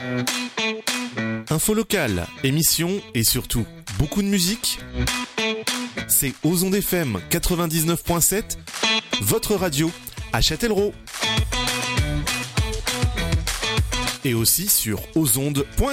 Info locale, émissions et surtout beaucoup de musique. C'est Aux Ondes FM 99.7, votre radio à Châtellerault. Et aussi sur osondes.fr.